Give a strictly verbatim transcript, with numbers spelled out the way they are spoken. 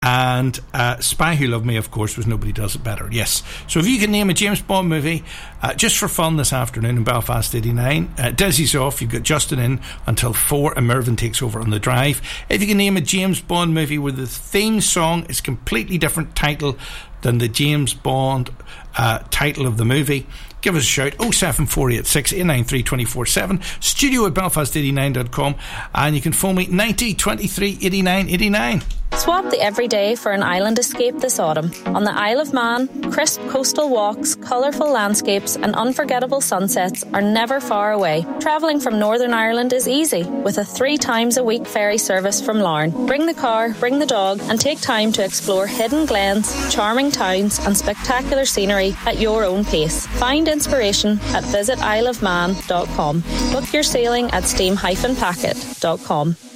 And uh, Spy Who Loved Me, of course, was Nobody Does It Better. Yes. So if you can name a James Bond movie, uh, just for fun this afternoon in Belfast eighty-nine, uh, Desi's off, you've got Justin in until four, and Mervyn takes over on the drive. If you can name a James Bond movie where the theme song is completely different title than the James Bond uh, title of the movie, give us a shout. oh seven four eight six, eight nine three, two four seven, studio at belfast eighty-nine dot com, and you can phone me ninety twenty-three eighty-nine eighty-nine. Swap the everyday for an island escape this autumn. On the Isle of Man, crisp coastal walks, colourful landscapes and unforgettable sunsets are never far away. Travelling from Northern Ireland is easy with a three times a week ferry service from Larne. Bring the car, bring the dog and take time to explore hidden glens, charming towns and spectacular scenery at your own pace. Find inspiration at visit isle of man dot com. Book your sailing at steam dash packet dot com.